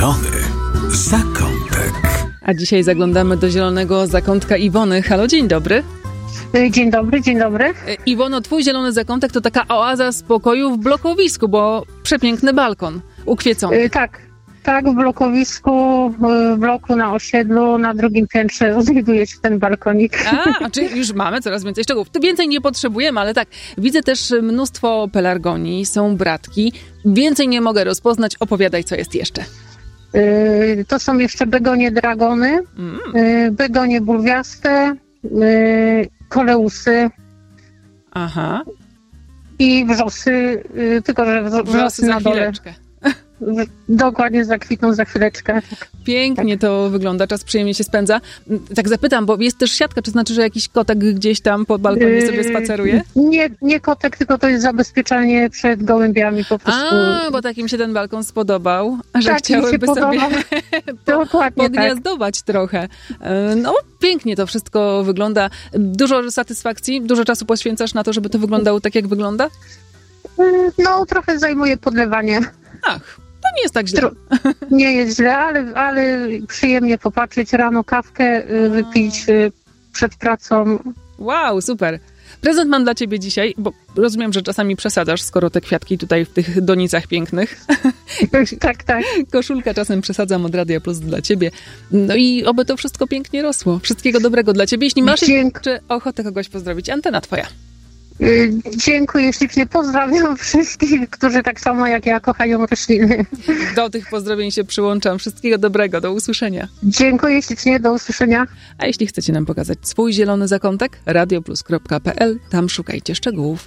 Zielony zakątek. A dzisiaj zaglądamy do zielonego zakątka Iwony. Halo, dzień dobry. Dzień dobry, dzień dobry. Iwono, twój zielony zakątek to taka oaza spokoju w blokowisku, bo przepiękny balkon ukwiecony. Tak, w blokowisku, w bloku na osiedlu, na drugim piętrze znajduje się ten balkonik. A, czyli już mamy coraz więcej szczegółów. Tu więcej nie potrzebujemy, ale tak, widzę też mnóstwo pelargonii, są bratki. Więcej nie mogę rozpoznać. Opowiadaj, co jest jeszcze. To są jeszcze begonie dragony, begonie bulwiaste, koleusy. Aha. I wrzosy, tylko że wrzosy na dole. Chwileczkę. Dokładnie, zakwitną za chwileczkę. Pięknie to wygląda, czas przyjemnie się spędza. Tak zapytam, bo jest też siatka, czy znaczy, że jakiś kotek gdzieś tam pod balkonie sobie spaceruje? Nie kotek, tylko to jest zabezpieczenie przed gołębiami po prostu. A, bo tak im się ten balkon spodobał, że tak, chciałyby sobie podgniazdować trochę. No, pięknie to wszystko wygląda. Dużo satysfakcji, dużo czasu poświęcasz na to, żeby to wyglądało tak, jak wygląda? No, trochę zajmuje podlewanie. Ach, to nie jest tak źle. Nie jest źle, ale przyjemnie popatrzeć, rano kawkę wypić przed pracą. Wow, super. Prezent mam dla ciebie dzisiaj, bo rozumiem, że czasami przesadzasz, skoro te kwiatki tutaj w tych donicach pięknych. Tak. Koszulka czasem przesadzam od Radia Plus dla ciebie. No i oby to wszystko pięknie rosło. Wszystkiego dobrego dla ciebie. Jeśli masz jeszcze ochotę kogoś pozdrowić, antena twoja. Dziękuję ślicznie, pozdrawiam wszystkich, którzy tak samo jak ja kochają rośliny. Do tych pozdrowień się przyłączam. Wszystkiego dobrego, do usłyszenia. Dziękuję ślicznie, do usłyszenia. A jeśli chcecie nam pokazać swój zielony zakątek, radioplus.pl, tam szukajcie szczegółów.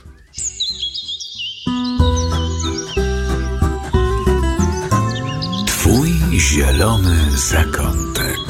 Twój zielony zakątek.